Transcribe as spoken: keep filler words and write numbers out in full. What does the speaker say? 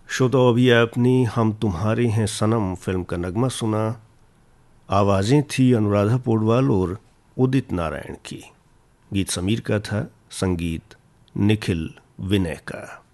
Show तो अभी आपने हम तुम्हारे हैं सनम फिल्म का नगमा सुना। आवाज़ें थी अनुराधा पौडवाल और उदित नारायण की। गीत समीर का था, संगीत निखिल विनय का।